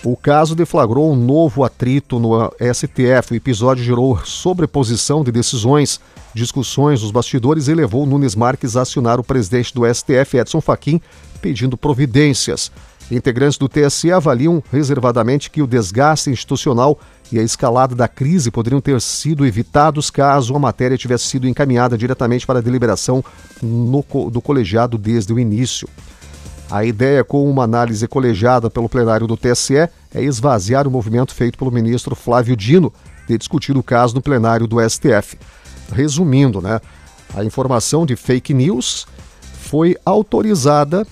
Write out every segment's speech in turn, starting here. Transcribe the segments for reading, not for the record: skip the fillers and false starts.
O caso deflagrou um novo atrito no STF. O episódio gerou sobreposição de decisões, discussões nos bastidores e levou Nunes Marques a acionar o presidente do STF, Edson Fachin, pedindo providências. Integrantes do TSE avaliam reservadamente que o desgaste institucional e a escalada da crise poderiam ter sido evitados caso a matéria tivesse sido encaminhada diretamente para a deliberação do colegiado desde o início. A ideia, com uma análise colegiada pelo plenário do TSE, é esvaziar o movimento feito pelo ministro Flávio Dino de discutir o caso no plenário do STF. Resumindo, a informação de fake news foi autorizada,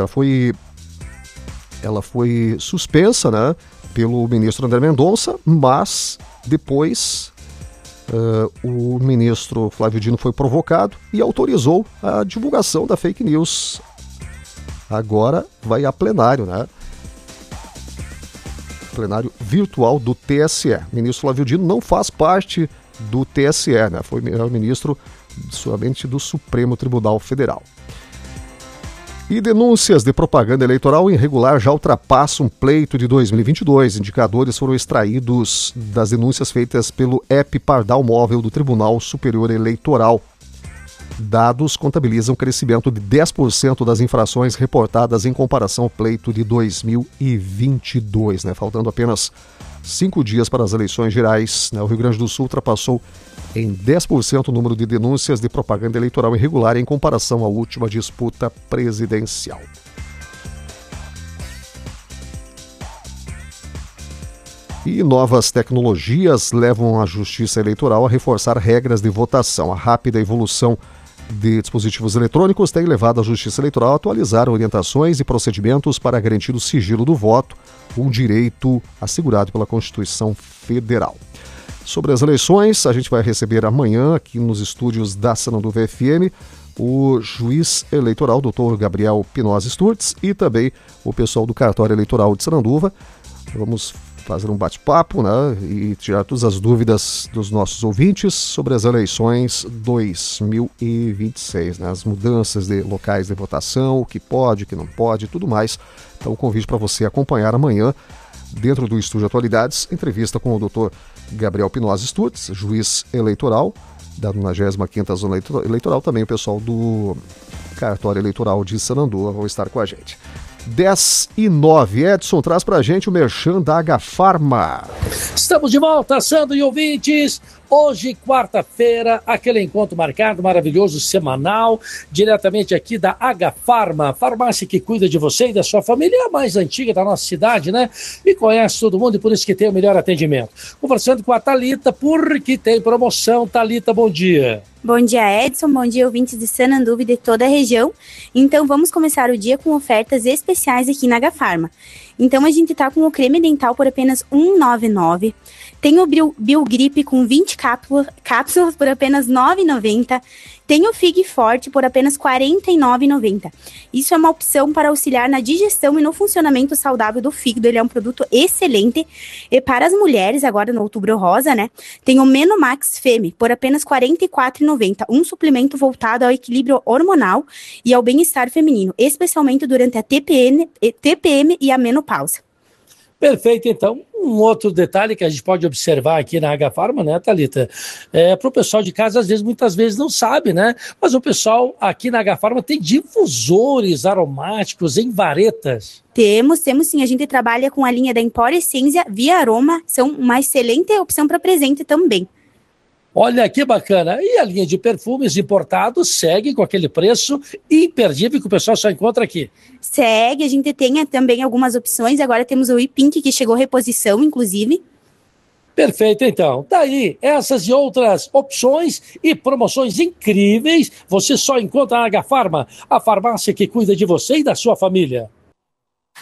ela foi suspensa, pelo ministro André Mendonça, mas depois o ministro Flávio Dino foi provocado e autorizou a divulgação da fake news. Agora vai a plenário, plenário virtual do TSE. O ministro Flávio Dino não faz parte do TSE, foi o ministro somente do Supremo Tribunal Federal. E denúncias de propaganda eleitoral irregular já ultrapassam um pleito de 2022. Indicadores foram extraídos das denúncias feitas pelo app Pardal Móvel do Tribunal Superior Eleitoral. Dados contabilizam crescimento de 10% das infrações reportadas em comparação ao pleito de 2022. Faltando apenas 5 dias para as eleições gerais, o Rio Grande do Sul ultrapassou em 10% o número de denúncias de propaganda eleitoral irregular em comparação à última disputa presidencial. E novas tecnologias levam a Justiça Eleitoral a reforçar regras de votação. A rápida evolução de dispositivos eletrônicos tem levado a Justiça Eleitoral a atualizar orientações e procedimentos para garantir o sigilo do voto, um direito assegurado pela Constituição Federal. Sobre as eleições, a gente vai receber amanhã, aqui nos estúdios da Sananduva FM, o juiz eleitoral, Dr. Gabriel Pinoz Sturtz, e também o pessoal do cartório eleitoral de Sananduva. Vamos fazer um bate-papo, e tirar todas as dúvidas dos nossos ouvintes sobre as eleições 2026, as mudanças de locais de votação, o que pode, o que não pode, tudo mais. Então, o convite para você acompanhar amanhã, dentro do Estúdio Atualidades, entrevista com o Dr. Gabriel Pinoz Sturtz, juiz eleitoral da 95ª Zona Eleitoral, também o pessoal do cartório eleitoral de Sananduva vão estar com a gente. 10:09. Edson, traz pra gente o merchan da H-Pharma. Estamos de volta, Sandro e ouvintes. Hoje, quarta-feira, aquele encontro marcado, maravilhoso, semanal, diretamente aqui da H-Pharma, farmácia que cuida de você e da sua família, é a mais antiga da nossa cidade, E conhece todo mundo e por isso que tem o melhor atendimento. Conversando com a Thalita, porque tem promoção. Thalita, bom dia. Bom dia, Edson. Bom dia, ouvintes de Sananduva e de toda a região. Então, vamos começar o dia com ofertas especiais aqui na H-Pharma. Então, a gente tá com o creme dental por apenas R$ 1,99. Tem o Biogrip com 20 cápsulas por apenas R$ 9,90. Tem o Fig Forte por apenas R$ 49,90. Isso é uma opção para auxiliar na digestão e no funcionamento saudável do fígado. Ele é um produto excelente. E para as mulheres, agora no Outubro Rosa, tem o Menomax Femme por apenas R$ 44,90. Um suplemento voltado ao equilíbrio hormonal e ao bem-estar feminino, especialmente durante a TPM e a menopausa. Perfeito, então. Um outro detalhe que a gente pode observar aqui na H-Pharma, Thalita, para o pessoal de casa, muitas vezes não sabe, Mas o pessoal aqui na H-Pharma tem difusores aromáticos em varetas. Temos sim. A gente trabalha com a linha da Empor Essência Via Aroma, são uma excelente opção para presente também. Olha que bacana. E a linha de perfumes importados segue com aquele preço imperdível que o pessoal só encontra aqui. Segue, a gente tem também algumas opções. Agora temos o E-Pink, que chegou reposição, inclusive. Perfeito, então. Daí, essas e outras opções e promoções incríveis, você só encontra na H-Pharma, a farmácia que cuida de você e da sua família.